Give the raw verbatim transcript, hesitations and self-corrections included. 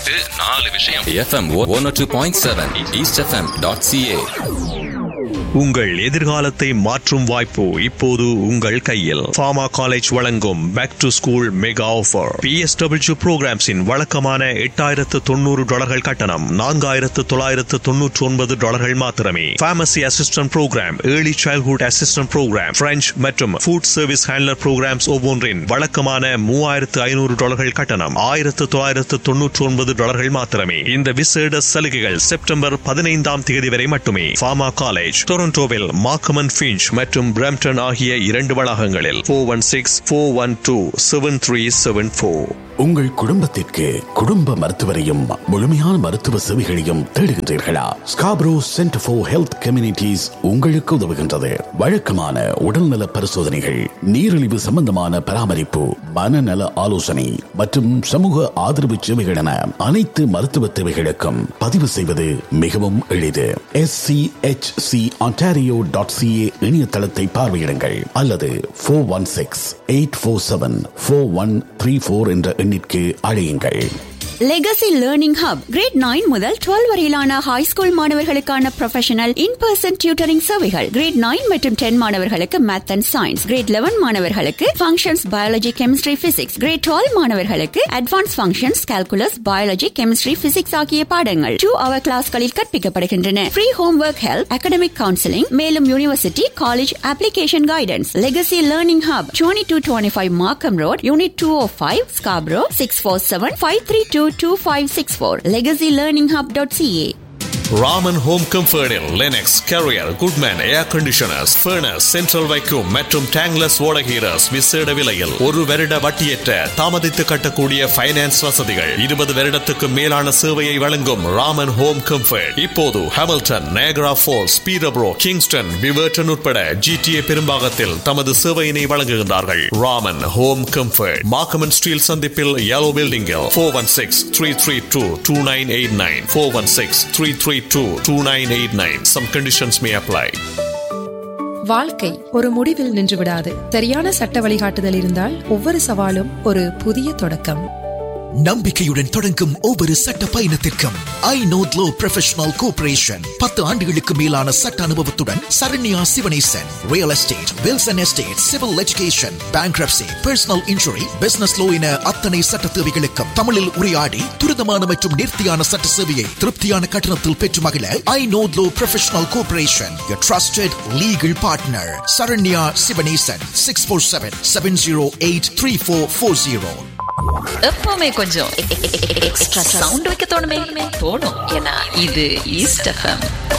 எட்டு நாலு விஷயம். FM one two point seven east FM dot CA. உங்கள் எதிர்காலத்தை மாற்றும் வாய்ப்பு இப்போது உங்கள் கையில். ஃபார்மா காலேஜ் வழங்கும் back to school mega offer. PSW புரோகிராம்ஸின் வழக்கமான எட்டாயிரத்து தொண்ணூறு டாலர்கள் கட்டணம் நான்காயிரத்து தொள்ளாயிரத்து தொன்னூற்றி ஒன்பது டாலர்கள் மாத்திரமே. Pharmacy assistant program, early childhood assistant program, French மற்றும் ஃபுட் சர்வீஸ் ஹேண்ட்லர் புரோகிராம்ஸ் ஒவ்வொன்றின் வழக்கமான மூவாயிரத்து ஐநூறு டாலர்கள் கட்டணம் ஆயிரத்து தொள்ளாயிரத்து தொன்னூற்றி ஒன்பது டாலர்கள் மாத்திரமே. இந்த விசேட சலுகைகள் செப்டம்பர் பதினைந்தாம் தேதி வரை மட்டுமே. ஃபார்மா காலேஜ் டொரண்டோவில் மார்க்கம் ஃபிஞ்ச் மற்றும் பிரம்டன் ஆகிய இரண்டு வளாகங்களில். Four one six four one two seven three seven four. உங்கள் குடும்பத்திற்கு குடும்ப மருத்துவரையும் முழுமையான மருத்துவ சேவைகளையும் தேடுகின்றீர்களா? Scarborough centre for health communities உங்களுக்கு உதவுகின்றது. வழக்கமான உடல்நல பரிசோதனைகள், நீரிழிவு சம்பந்தமான பராமரிப்பு, மனநல ஆலோசனை மற்றும் சமூக ஆதரவு சேவைகள் என அனைத்து மருத்துவ தேவைகளுக்கும் பதிவு செய்வது மிகவும் எளிது. S C H C Ontario dot CA இணையதளத்தை பார்வையிடுங்கள் அல்லது four one six eight four seven four one three four என்ற எண்ணிற்கு அழையுங்கள். Legacy learning hub great nine முதல் டுவெல்வ் வரையிலான ஹை ஸ்கூல் மாணவர்களுக்கான ப்ரொஃபஷனல் இன் பர்சன் டியூட்டரிங் சேவைகள். கிரேட் நைன் மற்றும் டென் மாணவர்களுக்கு math and science, great eleven மாணவர்களுக்கு functions, biology, chemistry, physics, great twelve மாணவர்களுக்கு advance functions, calculus, biology, chemistry, physics ஆகிய பாடங்கள் டூ அவர் கிளாஸ்களில் கற்பிக்கப்படுகின்றன. Free home work help, academic counselling, மேலும் university, college application guidance. Legacy learning hub twenty two twenty five மார்க்கம் road, unit two O five, Scarborough. Six four seven five three two two five six four. legacy learning hub dot c a. Raman home கம்ஃபர்டில் Linux, carrier, Goodman air conditioners, furnace, central vacuum மற்றும் tankless ஓடகீரஸ் விசேட விலையில். ஒரு வருட வட்டியற்ற தாமதித்து கட்டக்கூடிய finance வசதிகள். இருபது வருடத்துக்கு மேலான சேவையை வழங்கும் ராமன் ஹோம் கம்ஃபர்ட் இப்போது ஹாமில்டன், நயகரா ஃபால்ஸ், பீரப்ரோ, கிங்ஸ்டன், விவர்டன் உட்பட ஜிடிஏ பெரும்பாகத்தில் தமது சேவையினை வழங்குகின்றார்கள். ராமன் ஹோம் கம்ஃபர்ட் மார்க்கம் ஸ்டீல் சந்திப்பில் yellow பில்டிங்கில் four one six three three two two nine eight nine four one six three three two two nine eight nine. Some conditions may apply. வாழ்க்கை ஒரு முடிவில் நின்று விடாது. சரியான சட்ட வழிகாட்டுதல் இருந்தால் ஒவ்வொரு சவாலும் ஒரு புதிய தொடக்கம். நம்பிக்கையுடன் தொடங்கும் ஒவ்வொரு சட்ட பயணத்திற்கும் I know low professional cooperation பத்து ஆண்டுகளுக்கு மேலான சட்ட அனுபவத்துடன் Saranya Sivanesan. Real estate, Wilson estate, civil education, bankruptcy, personal injury, business low என அத்தனை சட்ட தேவைகளுக்கும் தமிழில் உரையாடி துரிதமான மற்றும் நேர்த்தியான சட்ட சேவையை திருப்தியான கட்டணத்தில் பெற்று மகிழ I know low professional cooperation, your trusted legal partner. Saranya Sivanesan. Six four seven seven zero eight three four four zero. எப்பவுமே கொஞ்சம் எக்ஸ்ட்ரா சவுண்ட் வைக்க தோணுமே தோணும். ஏன்னா இது ஈஸ்ட் எஃப்எம்.